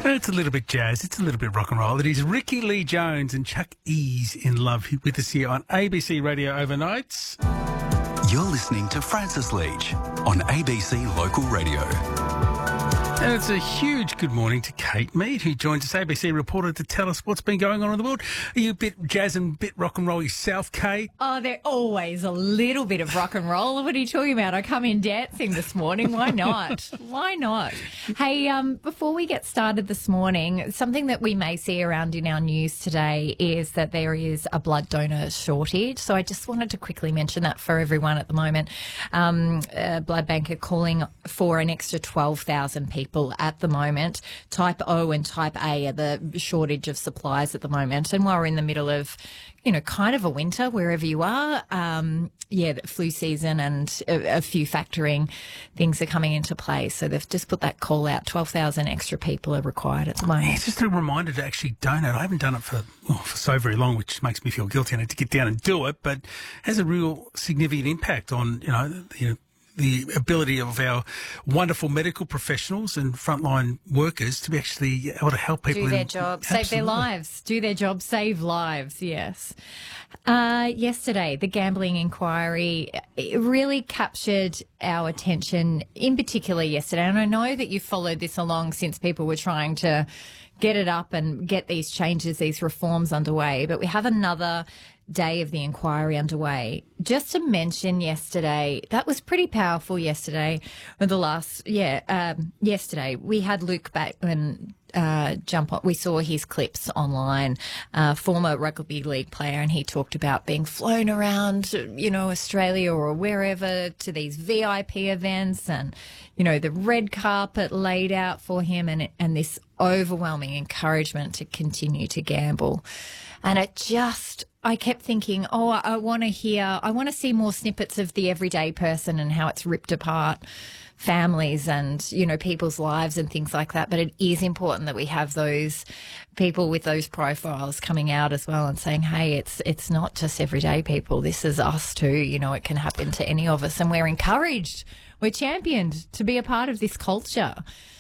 It's a little bit jazz. It's a little bit rock and roll. It is Ricky Lee Jones and Chuck E's in Love with us here on ABC Radio Overnights. You're listening to Francis Leach on ABC Local Radio. And it's a huge good morning to Kate Mead, who joins us, ABC reporter, to tell us what's been going on in the world. Are you a bit jazz and a bit rock and roll yourself, Kate? Oh, they're always a little bit of rock and roll. What are you talking about? I come in dancing this morning. Why not? Why not? Hey, before we get started this morning, something that we may see around in our news today is that there is a blood donor shortage. So I just wanted to quickly mention that for everyone at the moment. Blood Bank are calling for an extra 12,000 people at the moment. Type O and Type A are the shortage of supplies at the moment. And while we're in the middle of, kind of a winter wherever you are, the flu season and a few factoring things are coming into play. So they've just put that call out. 12,000 extra people are required at the moment. It's just a reminder to actually donate. I haven't done it for so very long, which makes me feel guilty. I need to get down and do it, but it has a real significant impact on, the ability of our wonderful medical professionals and frontline workers to be actually able to help people. Do their job, save their lives. Do their job, save lives, yes. Yesterday, the gambling inquiry, it really captured our attention, in particular yesterday. And I know that you followed this along since people were trying to get it up and get these changes, these reforms underway. But we have another day of the inquiry underway. Just to mention yesterday, that was pretty powerful yesterday. Yesterday we had Luke Bateman jump on. We saw his clips online, former rugby league player, and he talked about being flown around, Australia or wherever to these VIP events and, the red carpet laid out for him and this overwhelming encouragement to continue to gamble. And I kept thinking, I want to see more snippets of the everyday person and how it's ripped apart families and, people's lives and things like that. But it is important that we have those people with those profiles coming out as well and saying, hey, it's not just everyday people. This is us too. It can happen to any of us. And we're encouraged, we're championed to be a part of this culture.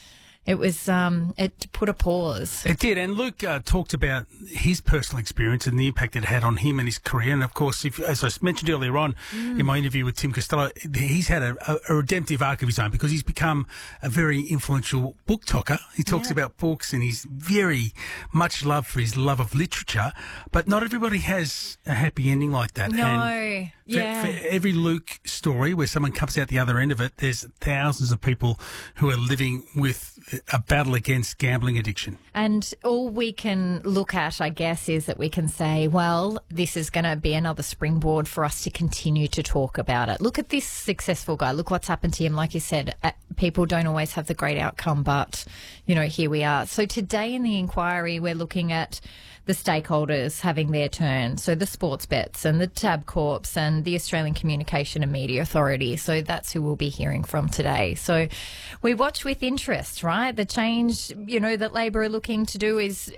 It was, it put a pause. It did. And Luke talked about his personal experience and the impact it had on him and his career. And, of course, as I mentioned earlier on in my interview with Tim Costello, he's had a redemptive arc of his own because he's become a very influential book talker. He talks about books and he's very much loved for his love of literature. But not everybody has a happy ending like that. No. And for every Luke story where someone comes out the other end of it, there's thousands of people who are living with a battle against gambling addiction. And all we can look at, I guess, is that we can say, well, this is going to be another springboard for us to continue to talk about it. Look at this successful guy. Look what's happened to him. Like you said, people don't always have the great outcome, but, here we are. So today in the inquiry, we're looking at the stakeholders having their turn. So the sports bets and the Tabcorps and the Australian Communication and Media Authority. So that's who we'll be hearing from today. So we watch with interest, right? The change, that Labor are looking to do is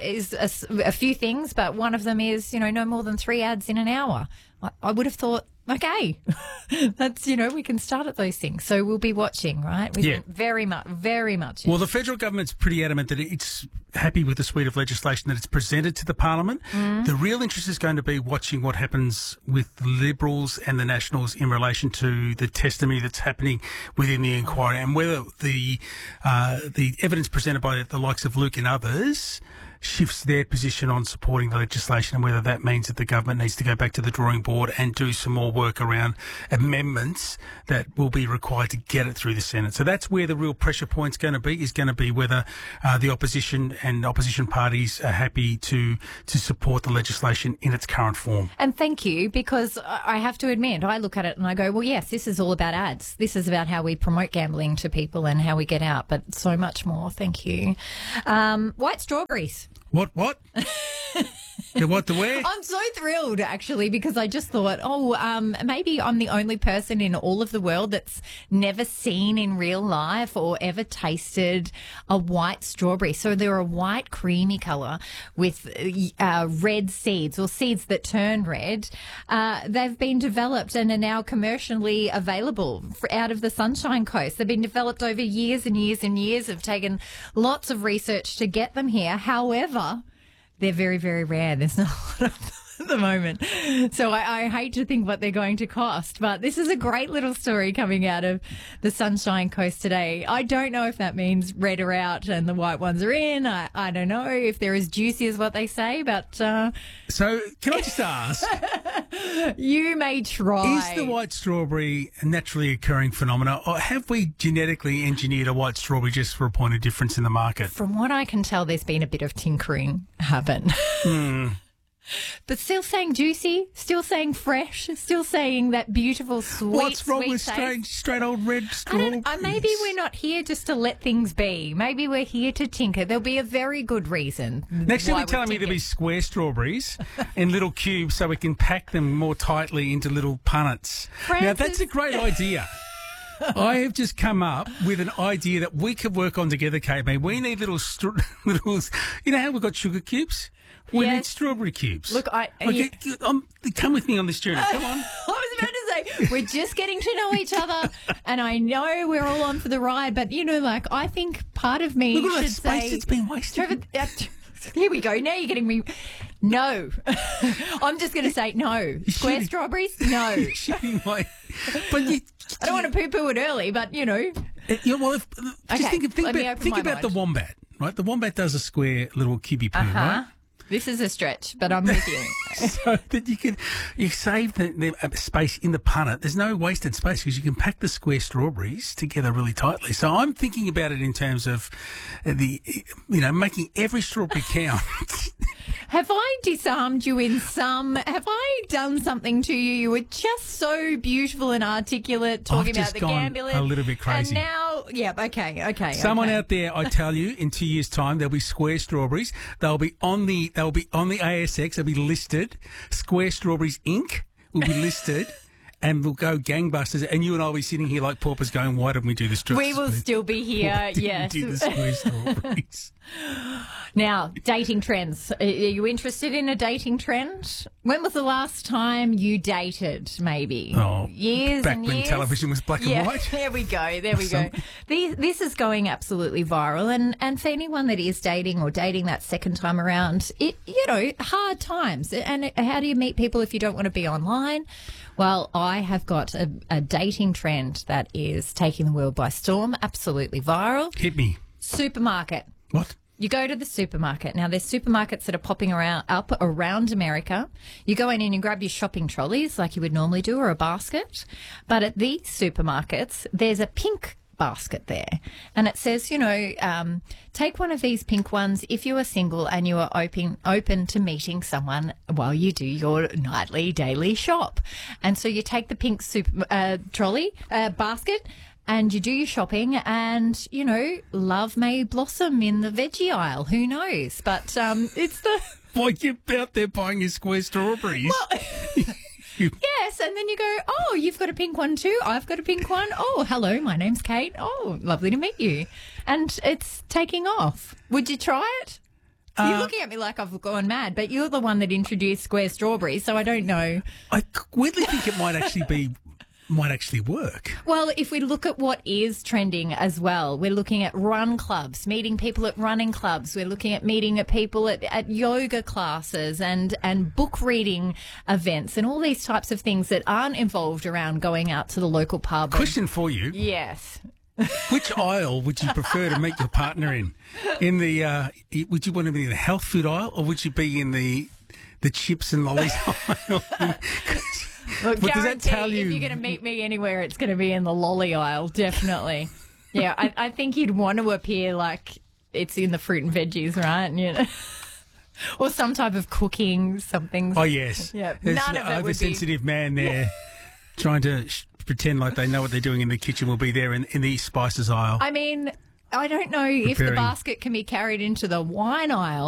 a few things, but one of them is, no more than 3 ads in an hour. I would have thought, okay, that's, we can start at those things. So we'll be watching, right? Very much. Well, the federal government's pretty adamant that it's happy with the suite of legislation that it's presented to the Parliament. The real interest is going to be watching what happens with the Liberals and the Nationals in relation to the testimony that's happening within the inquiry and whether the evidence presented by the likes of Luke and others shifts their position on supporting the legislation and whether that means that the government needs to go back to the drawing board and do some more work around amendments that will be required to get it through the Senate. So that's where the real pressure point's going to be whether the opposition and opposition parties are happy to support the legislation in its current form. And thank you, because I have to admit, I look at it and I go, well, yes, this is all about ads. This is about how we promote gambling to people and how we get out, but so much more. Thank you. White strawberries. What? The what to wear? I'm so thrilled, actually, because I just thought, maybe I'm the only person in all of the world that's never seen in real life or ever tasted a white strawberry. So they're a white, creamy colour with red seeds, or seeds that turn red. They've been developed and are now commercially available out of the Sunshine Coast. They've been developed over years and years and years. Have taken lots of research to get them here. However, they're very, very rare. There's not a lot of them at the moment. So I hate to think what they're going to cost. But this is a great little story coming out of the Sunshine Coast today. I don't know if that means red are out and the white ones are in. I don't know if they're as juicy as what they say, but... So can I just ask... You may try. Is the white strawberry a naturally occurring phenomenon, or have we genetically engineered a white strawberry just for a point of difference in the market? From what I can tell, there's been a bit of tinkering happen. But still saying juicy, still saying fresh, still saying that beautiful sweet. What's wrong sweet with taste. straight old red strawberries? Maybe we're not here just to let things be. Maybe we're here to tinker. There'll be a very good reason. Next time why you're telling me we're there'll be tinkering. square strawberries in little cubes so we can pack them more tightly into little punnets. Now, Francis- that's a great idea. I have just come up with an idea that we could work on together, Kate. We need little, you know how we've got sugar cubes? We need Yes. strawberry cubes. Look, come with me on this journey. Come on. I was about to say, we're just getting to know each other, and I know we're all on for the ride, but, I think part of me Look at all that should space say... that's been wasted. Trevor, here we go. Now you're getting me... No. I'm just going to say no. Square shouldn't- strawberries? No. Shitting my... But you... I don't want to poo-poo it early, but, Yeah, well, just Okay, think let me about, open my the mind. wombat, right? The wombat does a square little cubey poo, right? This is a stretch, but I'm with you. So that you save the space in the punnet. There's no wasted space because you can pack the square strawberries together really tightly. So I'm thinking about it in terms of making every strawberry count. Have I disarmed you in some... Have I done something to you? You were just so beautiful and articulate talking I've just about the gone gambling. a little bit crazy. And now... Yeah, okay. Someone okay. out there, I tell you, in 2 years' time, there'll be square strawberries. They'll be on the ASX. They'll be listed. Square Strawberries Inc. will be listed. And we'll go gangbusters, and you and I will be sitting here like paupers going, why didn't we do the strawberries? We will still be here, yes. Do the square strawberries. Now, dating trends. Are you interested in a dating trend? When was the last time you dated, maybe? Oh, years back and when years? television was black and white. There we go. This is going absolutely viral. And for anyone that is dating or dating that second time around, hard times. And how do you meet people if you don't want to be online? Well, I have got a dating trend that is taking the world by storm, absolutely viral. Hit me. Supermarket. What? You go to the supermarket. Now, there's supermarkets that are popping up around America. You go in and you grab your shopping trolleys like you would normally do, or a basket. But at these supermarkets, there's a pink basket there. And it says, take one of these pink ones if you are single and you are open to meeting someone while you do your nightly, daily shop. And so you take the pink trolley basket, and you do your shopping, and, love may blossom in the veggie aisle. Who knows? But it's the... Boy, you're out there buying your square strawberries. Yes, and then you go, oh, you've got a pink one too. I've got a pink one. Oh, hello, my name's Kate. Oh, lovely to meet you. And it's taking off. Would you try it? You're looking at me like I've gone mad, but you're the one that introduced square strawberries, so I don't know. I weirdly think it might actually work. Well, if we look at what is trending as well, we're looking at run clubs, meeting people at running clubs. We're looking at meeting people at yoga classes and book reading events and all these types of things that aren't involved around going out to the local pub. Question for you. Yes. Which aisle would you prefer to meet your partner in? Would you want to be in the health food aisle, or would you be in the chips and lollies aisle? Look, But does that guarantee tell you- if you're going to meet me anywhere, it's going to be in the lolly aisle, definitely. Yeah, I think you'd want to appear like it's in the fruit and veggies, right? Or some type of cooking, something. Oh, yes. Yeah, There's none an of it would be... oversensitive man there trying to pretend like they know what they're doing in the kitchen will be there in the spices aisle. I mean, I don't know if the Preparing. basket can be carried into the wine aisle.